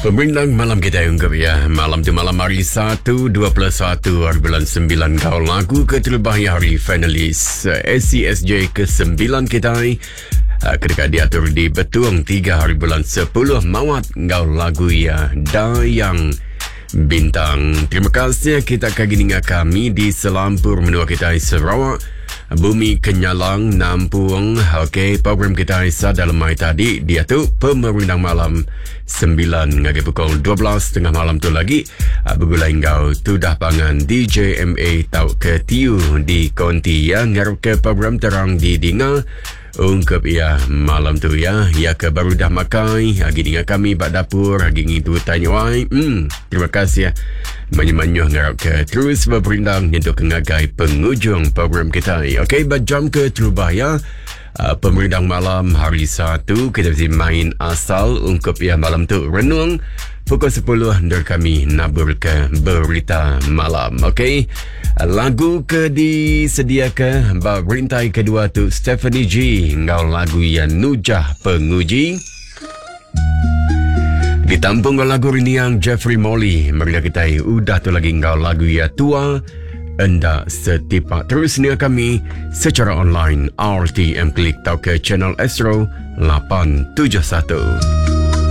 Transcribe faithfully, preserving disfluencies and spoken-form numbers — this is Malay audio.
Pembintang malam kita ungkap ya. Malam tu malam hari satu dua puluh satu hari bulan sembilan kau lagu keterlebih hari finalis S C S J ke sembilan kita ketika diatur di Betuang tiga hari bulan sepuluh mawat kau lagu ya Dayang Bintang. Terima kasih kita kagininga kami di Selampur menua kita Sarawak, Bumi Kenyalang, Nampuang. Okey, program kita Isa dalam mai tadi dia tu pemerintah malam sembilan ngagi pukul dua belas tengah malam tu lagi bergulai engkau tu dah pangan D J M A tau ke tiu di konti yang ngarap ke program terang di Dinga ungkap ya malam tu ya ya ke baru dah makai lagi dengan kami bak dapur lagi ngitu tanya wai. Hmm, terima kasih ya manyu-manyu ngarap ke terus berperindang untuk ngagai penghujung program kita. Okey, berjam ke terubah ya. Uh, Pemerintah malam hari satu kita mesti main asal ungkap ya malam tu renung pukul sepuluh dari kami nabur ke berita malam. Okey, uh, lagu ke disediakan berintai kedua tu Stephanie G ngau lagu yang Nujah Penguji ditampung ke lagu riniang Jeffrey Molly mereka kita udah tu lagi ngau lagu ya tua anda setipak. Terus dengan kami secara online R T M Klik tau ke channel Astro lapan tujuh satu.